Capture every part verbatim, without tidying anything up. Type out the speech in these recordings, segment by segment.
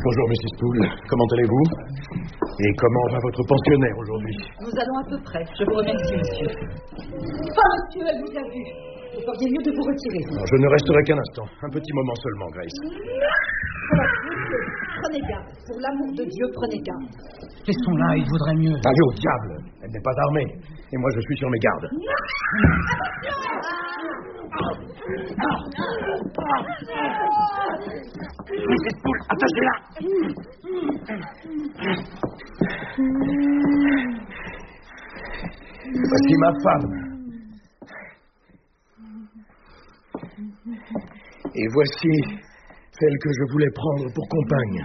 Bonjour, Missus Poole. Comment allez-vous? Et comment va votre pensionnaire aujourd'hui? Nous allons à peu près. Je vous remercie, monsieur. Pas, monsieur, elle vous a vu. Vous feriez mieux de vous retirer. Non, je ne resterai qu'un instant. Un petit moment seulement, Grace. Prenez garde. Pour l'amour de Dieu, prenez garde. Laissons-la, il vaudrait mieux. Allez au diable. Elle n'est pas armée. Et moi, je suis sur mes gardes. Missus Poole, attachez-la. Voici ma femme. Et voici celle que je voulais prendre pour compagne.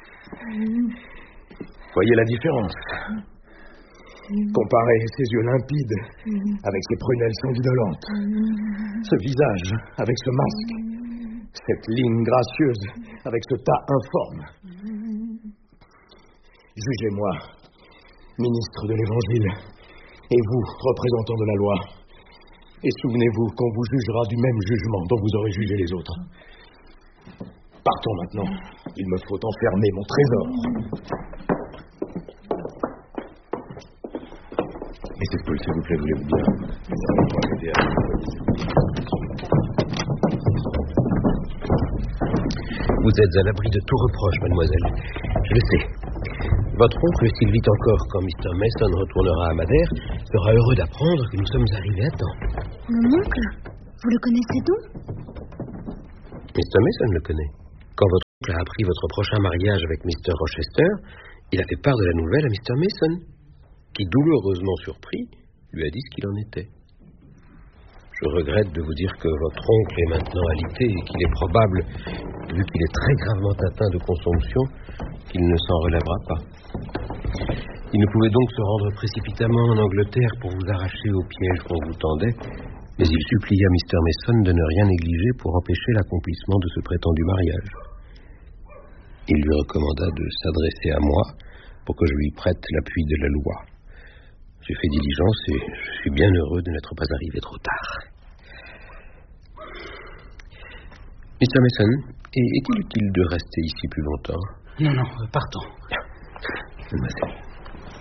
Voyez la différence. Comparez ses yeux limpides avec ses prunelles sanguinolentes, ce visage avec ce masque, cette ligne gracieuse avec ce tas informe. Jugez-moi, ministre de l'Évangile, et vous, représentant de la loi, et souvenez-vous qu'on vous jugera du même jugement dont vous aurez jugé les autres. Partons maintenant. Il me faut enfermer mon trésor. Missus Poole, s'il vous plaît, voulez-vous bien m'aider à Vous êtes à l'abri de tout reproche, mademoiselle. Je le sais. Votre oncle, s'il vit encore quand mister Mason retournera à Madère, sera heureux d'apprendre que nous sommes arrivés à temps. Mon oncle? Vous le connaissez donc? mister Mason le connaît. Quand votre oncle a appris votre prochain mariage avec mister Rochester, il a fait part de la nouvelle à mister Mason, qui, douloureusement surpris, lui a dit ce qu'il en était. Je regrette de vous dire que votre oncle est maintenant alité et qu'il est probable, vu qu'il est très gravement atteint de consomption, qu'il ne s'en relèvera pas. Il ne pouvait donc se rendre précipitamment en Angleterre pour vous arracher au piège qu'on vous tendait, mais il supplia mister Mason de ne rien négliger pour empêcher l'accomplissement de ce prétendu mariage. Il lui recommanda de s'adresser à moi pour que je lui prête l'appui de la loi. J'ai fait diligence et je suis bien heureux de n'être pas arrivé trop tard. mister Mason, est-il utile de rester ici plus longtemps? Non, non, partons. Mademoiselle.